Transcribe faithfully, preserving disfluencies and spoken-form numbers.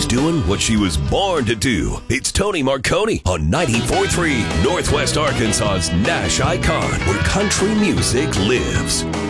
She's doing what she was born to do. It's Tony Marconi on ninety-four point three Northwest Arkansas's Nash Icon, where country music lives.